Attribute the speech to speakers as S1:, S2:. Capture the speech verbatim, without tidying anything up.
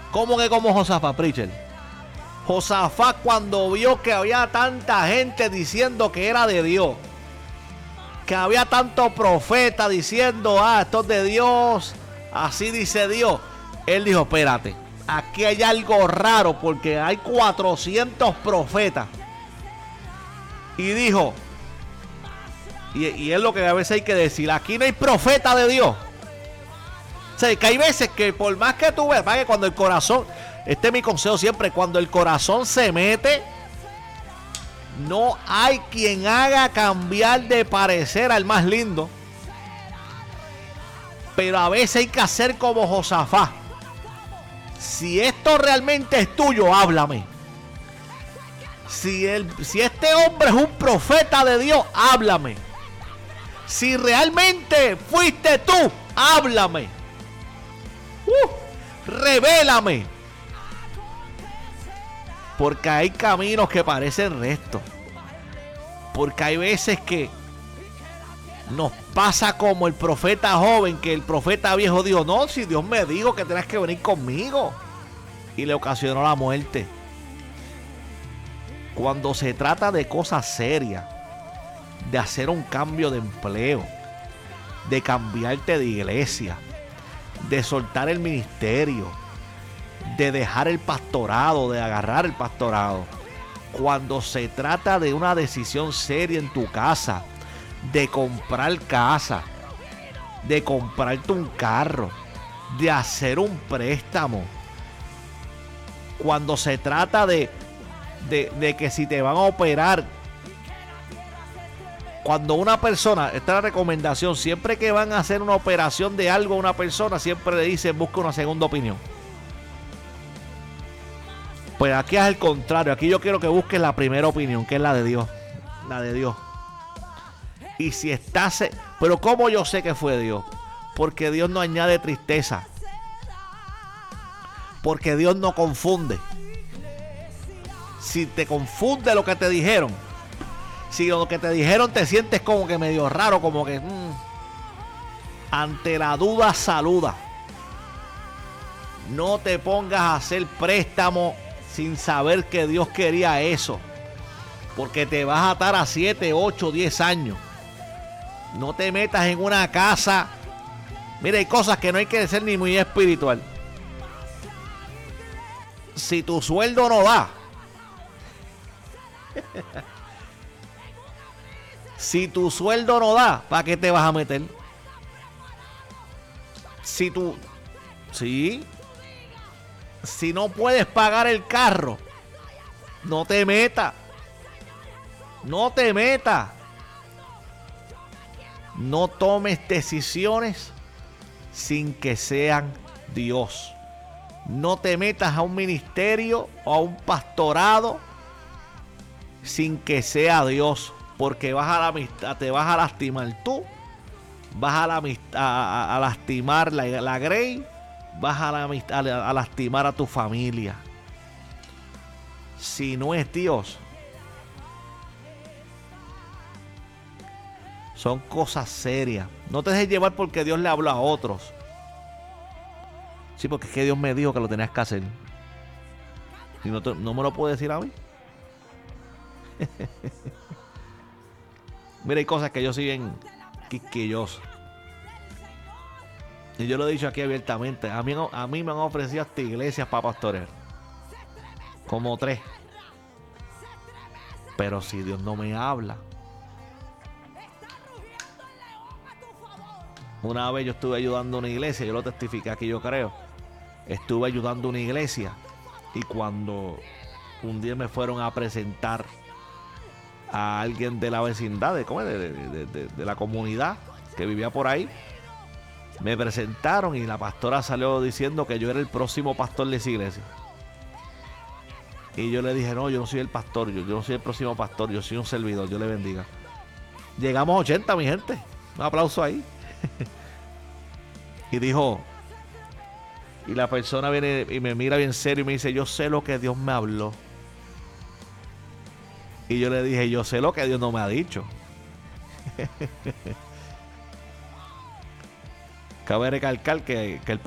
S1: ¿Cómo que como Josafat, preacher? Josafat, cuando vio que había tanta gente diciendo que era de Dios, que había tanto profeta diciendo, ah, esto es de Dios, así dice Dios, él dijo, espérate, aquí hay algo raro porque hay cuatrocientos profetas. Y dijo, y, y es lo que a veces hay que decir, aquí no hay profeta de Dios. O sea, que hay veces que por más que tú veas, que cuando el corazón, este es mi consejo siempre, cuando el corazón se mete, no hay quien haga cambiar de parecer al más lindo. Pero a veces hay que hacer como Josafat. Si esto realmente es tuyo, háblame. Si, el, si este hombre es un profeta de Dios, háblame. Si realmente fuiste tú, háblame. Uh, revélame. Porque hay caminos que parecen rectos. Porque hay veces que nos pasa como el profeta joven, que el profeta viejo dijo, no, si Dios me dijo que tenías que venir conmigo. Y le ocasionó la muerte. Cuando se trata de cosas serias, de hacer un cambio de empleo, de cambiarte de iglesia, de soltar el ministerio, de dejar el pastorado, de agarrar el pastorado. Cuando se trata de una decisión seria en tu casa, de comprar casa, de comprarte un carro, de hacer un préstamo. Cuando se trata de, de, de que si te van a operar, cuando una persona, esta es la recomendación, siempre que van a hacer una operación de algo a una persona, siempre le dicen busca una segunda opinión. Pues aquí es el contrario, aquí yo quiero que busques la primera opinión, que es la de Dios, la de Dios. Y si estás, pero ¿cómo yo sé que fue Dios? Porque Dios no añade tristeza. Porque Dios no confunde. Si te confunde lo que te dijeron, si lo que te dijeron te sientes como que medio raro, como que mmm, ante la duda saluda. No te pongas a hacer préstamo sin saber que Dios quería eso, porque te vas a atar a siete, ocho, diez años. No te metas en una casa. Mira, hay cosas que no hay que ser ni muy espiritual. Si tu sueldo no da, si tu sueldo no da, ¿para qué te vas a meter? Si tú, sí, si no puedes pagar el carro, no te metas. No te metas. No tomes decisiones sin que sean Dios. No te metas a un ministerio o a un pastorado sin que sea Dios, porque vas a la, te vas a lastimar tú, vas a, la, a, a lastimar la, la grey, vas a, la, a, a lastimar a tu familia. Si no es Dios, son cosas serias. No te dejes llevar porque Dios le habló a otros. Sí, porque es que Dios me dijo que lo tenías que hacer. Si no, te, no me lo puede decir a mí. Mira, hay cosas que yo soy bien quisquilloso. Y yo lo he dicho aquí abiertamente. A mí, a mí me han ofrecido hasta iglesias para pastorear. Como tres. Pero si Dios no me habla. Una vez yo estuve ayudando a una iglesia. Yo lo testifiqué aquí, yo creo. Estuve ayudando a una iglesia. Y cuando un día me fueron a presentar a alguien de la vecindad, de, ¿cómo es? De, de, de, de la comunidad que vivía por ahí, me presentaron y la pastora salió diciendo que yo era el próximo pastor de esa iglesia. Y yo le dije, no, yo no soy el pastor, yo, yo no soy el próximo pastor, yo soy un servidor, Dios le bendiga. Llegamos a ochenta, mi gente. Un aplauso ahí. Y dijo, y la persona viene y me mira bien serio y me dice, yo sé lo que Dios me habló. Y yo le dije, yo sé lo que Dios no me ha dicho. Cabe recalcar que, que el